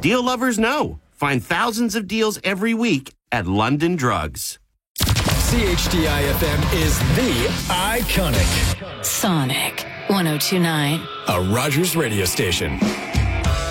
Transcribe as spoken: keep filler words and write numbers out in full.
Deal lovers know. Find thousands of deals every week at London Drugs. C H D I F M is the iconic Sonic one oh two point nine. A Rogers radio station.